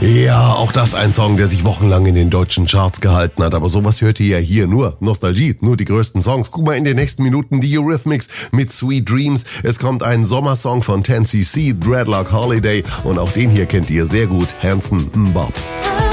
Ja, auch das ein Song, der sich wochenlang in den deutschen Charts gehalten hat. Aber sowas hört ihr ja hier nur. Nostalgie, nur die größten Songs. Guck mal in den nächsten Minuten die Eurythmics mit Sweet Dreams. Es kommt ein Sommersong von 10cc, Dreadlock Holiday. Und auch den hier kennt ihr sehr gut, Hanson Mbop.